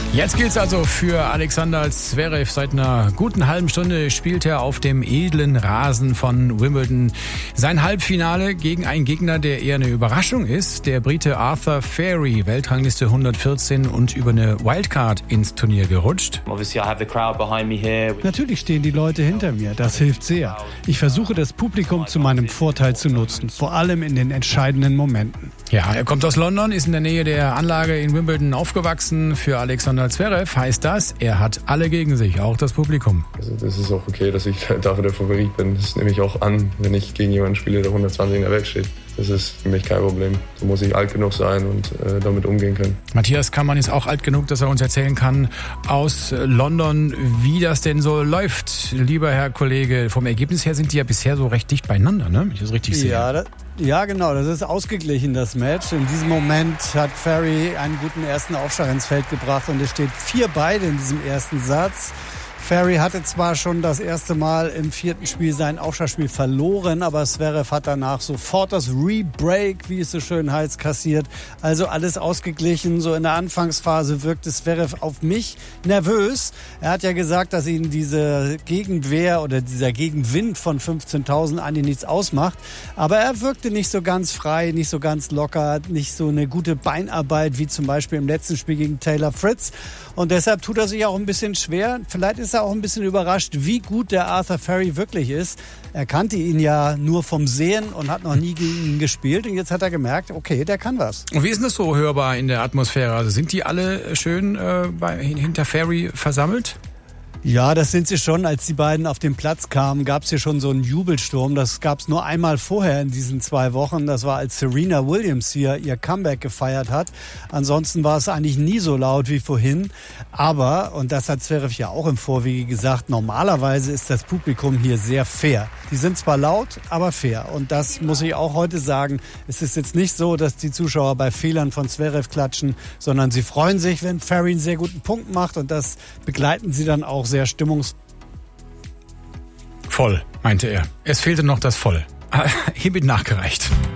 Jetzt geht's also für Alexander Zverev. Seit einer guten halben Stunde spielt er auf dem edlen Rasen von Wimbledon sein Halbfinale gegen einen Gegner, der eher eine Überraschung ist. Der Brite Arthur Feri, Weltrangliste 114 und über eine Wildcard ins Turnier gerutscht. Natürlich stehen die Leute hinter mir, das hilft sehr. Ich versuche, das Publikum zu meinem Vorteil zu nutzen, vor allem in den entscheidenden Momenten. Ja, er kommt aus London, ist in der Nähe der Anlage in Wimbledon aufgewachsen. Für Alexander Zverev heißt das, er hat alle gegen sich, auch das Publikum. Also das ist auch okay, dass ich dafür der Favorit bin. Das nehme ich auch an, wenn ich gegen jemanden spiele, der 120 in der Welt steht. Das ist für mich kein Problem. So muss ich alt genug sein und damit umgehen können. Matthias Kammann ist auch alt genug, dass er uns erzählen kann aus London, wie das denn so läuft. Lieber Herr Kollege, vom Ergebnis her sind die ja bisher so recht dicht beieinander, ne? Wenn ich das richtig sehe. Ja, genau, das ist ausgeglichen, das Match. In diesem Moment hat Feri einen guten ersten Aufschlag ins Feld gebracht und es steht 4-2 in diesem ersten Satz. Feri hatte zwar schon das erste Mal im vierten Spiel sein Aufschlagspiel verloren, aber Zverev hat danach sofort das Rebreak, wie es so schön heißt, kassiert. Also alles ausgeglichen. So in der Anfangsphase wirkte Zverev auf mich nervös. Er hat ja gesagt, dass ihn diese Gegenwehr oder dieser Gegenwind von 15.000 eigentlich nichts ausmacht. Aber er wirkte nicht so ganz frei, nicht so ganz locker, nicht so eine gute Beinarbeit wie zum Beispiel im letzten Spiel gegen Taylor Fritz. Und deshalb tut er sich auch ein bisschen schwer. Vielleicht ist er auch ein bisschen überrascht, wie gut der Arthur Feri wirklich ist. Er kannte ihn ja nur vom Sehen und hat noch nie gegen ihn gespielt. Und jetzt hat er gemerkt, okay, der kann was. Und wie ist denn das so hörbar in der Atmosphäre? Also sind die alle schön hinter Feri versammelt? Ja, das sind sie schon. Als die beiden auf den Platz kamen, gab es hier schon so einen Jubelsturm. Das gab es nur einmal vorher in diesen 2 Wochen. Das war, als Serena Williams hier ihr Comeback gefeiert hat. Ansonsten war es eigentlich nie so laut wie vorhin. Aber, und das hat Zverev ja auch im Vorwege gesagt, normalerweise ist das Publikum hier sehr fair. Die sind zwar laut, aber fair. Und das muss ich auch heute sagen. Es ist jetzt nicht so, dass die Zuschauer bei Fehlern von Zverev klatschen, sondern sie freuen sich, wenn Feri einen sehr guten Punkt macht. Und das begleiten sie dann auch sehr voll, meinte er. Es fehlte noch das Voll. Hiermit nachgereicht.